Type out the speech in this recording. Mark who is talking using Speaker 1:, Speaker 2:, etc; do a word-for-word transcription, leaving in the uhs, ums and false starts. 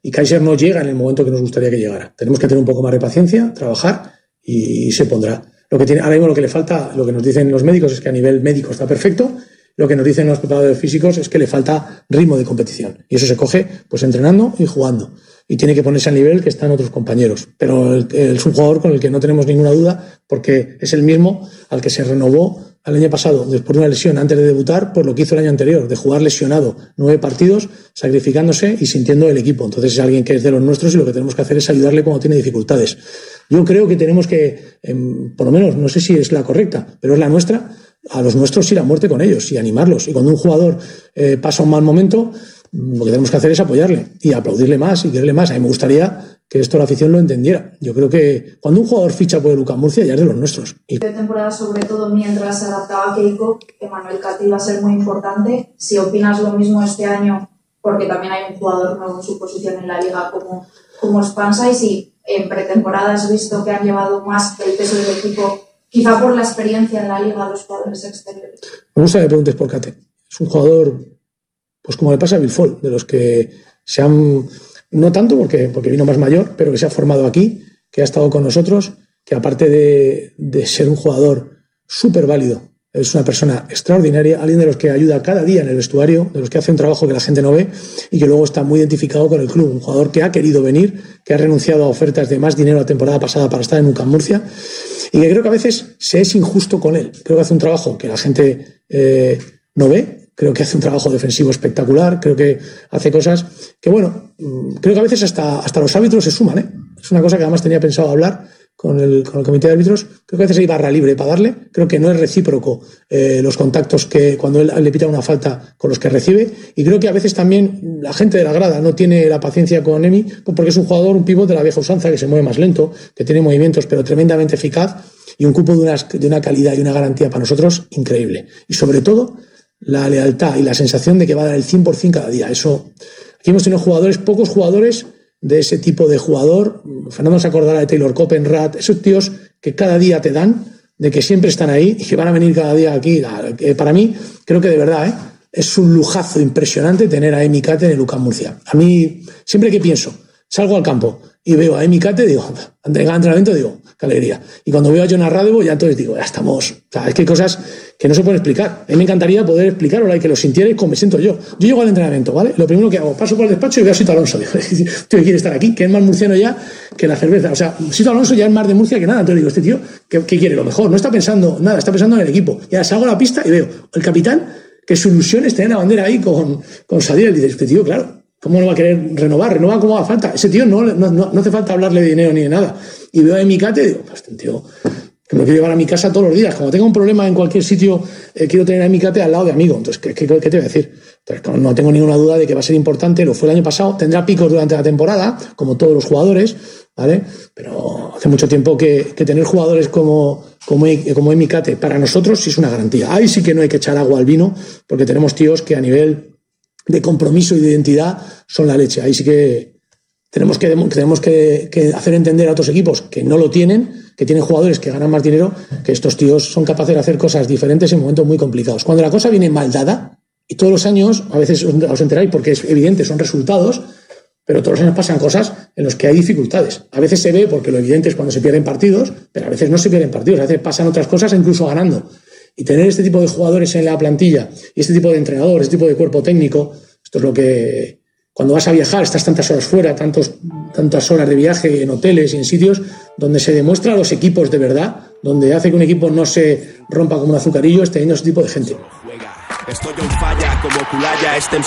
Speaker 1: y Kaiser no llega en el momento que nos gustaría que llegara. Tenemos que tener un poco más de paciencia, trabajar y, y se pondrá. Lo que tiene, ahora mismo lo que le falta, lo que nos dicen los médicos es que a nivel médico está perfecto. Lo que nos dicen los preparadores físicos es que le falta ritmo de competición. Y eso se coge pues entrenando y jugando. Y tiene que ponerse al nivel que están otros compañeros. Pero el, el, es un jugador con el que no tenemos ninguna duda porque es el mismo al que se renovó el año pasado, después de una lesión antes de debutar, por lo que hizo el año anterior, de jugar lesionado nueve partidos, sacrificándose y sintiendo el equipo. Entonces es alguien que es de los nuestros y lo que tenemos que hacer es ayudarle cuando tiene dificultades. Yo creo que tenemos que, eh, por lo menos, no sé si es la correcta, pero es la nuestra, a los nuestros ir a muerte con ellos y animarlos. Y cuando un jugador eh, pasa un mal momento, lo que tenemos que hacer es apoyarle y aplaudirle más y quererle más. A mí me gustaría que esto la afición lo entendiera. Yo creo que cuando un jugador ficha por el UCAM Murcia ya es de los nuestros.
Speaker 2: Y de temporada, sobre todo mientras se adaptaba a Keiko, Emmanuel Cate iba a ser muy importante. Si opinas lo mismo este año, porque también hay un jugador nuevo en su posición en la liga como, como Spansa, y si en pretemporada has visto que han llevado más el peso del equipo, quizá por la experiencia en la liga a los jugadores exteriores.
Speaker 1: Me gusta que me preguntes por Cate. Es un jugador, pues como le pasa a Bilfol, de los que se han, no tanto porque, porque vino más mayor, pero que se ha formado aquí, que ha estado con nosotros, que aparte de, de ser un jugador súper válido, es una persona extraordinaria, alguien de los que ayuda cada día en el vestuario, de los que hace un trabajo que la gente no ve y que luego está muy identificado con el club. Un jugador que ha querido venir, que ha renunciado a ofertas de más dinero la temporada pasada para estar en UCAM Murcia y que creo que a veces se es injusto con él. Creo que hace un trabajo que la gente eh, no ve, creo que hace un trabajo defensivo espectacular, creo que hace cosas que, bueno, creo que a veces hasta, hasta los árbitros se suman, ¿eh? Es una cosa que además tenía pensado hablar con el, con el comité de árbitros. Creo que a veces hay barra libre para darle. Creo que no es recíproco eh, los contactos que cuando él le pita una falta con los que recibe. Y creo que a veces también la gente de la grada no tiene la paciencia con Emi porque es un jugador, un pívot de la vieja usanza que se mueve más lento, que tiene movimientos pero tremendamente eficaz y un cupo de una, de una calidad y una garantía para nosotros increíble. Y sobre todo la lealtad y la sensación de que va a dar el cien por ciento cada día. Eso, aquí hemos tenido jugadores, pocos jugadores de ese tipo de jugador. Fernando se acordará de Taylor Copenrad, esos tíos que cada día te dan, de que siempre están ahí y que van a venir cada día aquí. Para mí, creo que de verdad, ¿eh? Es un lujazo impresionante tener a Emi Cate en el UCAM Murcia. A mí, siempre que pienso, salgo al campo y veo a Emi Cate, digo, en cada entrenamiento digo, qué alegría. Y cuando veo a Jonas Radebo, ya entonces digo, ya estamos. O sea, es que hay cosas que no se pueden explicar. A mí me encantaría poder explicarlo y que lo sintierais como me siento yo. Yo llego al entrenamiento, ¿vale? Lo primero que hago, paso por el despacho y veo a Sito Alonso. Digo, tío, quiere estar aquí, que es más murciano ya que la cerveza. O sea, Sito Alonso ya es más de Murcia que nada. Entonces digo, este tío, ¿qué, qué quiere? Lo mejor. No está pensando nada, está pensando en el equipo. Ya salgo a la pista y veo el capitán, que su ilusión es tener la bandera ahí con, con Sadiel. Y dices, este tío, claro, ¿cómo no va a querer renovar? Renova como haga falta. Ese tío no, no, no, no hace falta hablarle de dinero ni de nada. Y veo a Emi Cate y digo, pues este tío que me quiero llevar a mi casa todos los días. Como tenga un problema en cualquier sitio, eh, quiero tener a Emi Cate al lado de amigo. Entonces, ¿qué, qué, qué te voy a decir? Entonces, no tengo ninguna duda de que va a ser importante. Lo fue el año pasado. Tendrá picos durante la temporada, como todos los jugadores, ¿vale? Pero hace mucho tiempo que, que tener jugadores como, como, como Emi Cate para nosotros sí es una garantía. Ahí sí que no hay que echar agua al vino, porque tenemos tíos que a nivel de compromiso y de identidad son la leche. Ahí sí que tenemos que, tenemos que, que hacer entender a otros equipos que no lo tienen, que tienen jugadores que ganan más dinero, que estos tíos son capaces de hacer cosas diferentes en momentos muy complicados. Cuando la cosa viene mal dada, y todos los años, a veces os enteráis porque es evidente, son resultados, pero todos los años pasan cosas en los que hay dificultades. A veces se ve porque lo evidente es cuando se pierden partidos, pero a veces no se pierden partidos, a veces pasan otras cosas incluso ganando. Y tener este tipo de jugadores en la plantilla y este tipo de entrenador, este tipo de cuerpo técnico, esto es lo que... Cuando vas a viajar, estás tantas horas fuera, tantos, tantas horas de viaje en hoteles y en sitios donde se demuestra a los equipos de verdad, donde hace que un equipo no se rompa como un azucarillo, es teniendo ese tipo de gente.
Speaker 3: Estoy en falla como Culaya, este